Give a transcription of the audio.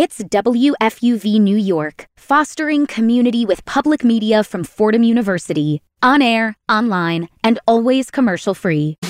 It's WFUV New York, fostering community with public media from Fordham University. On air, online, and always commercial-free.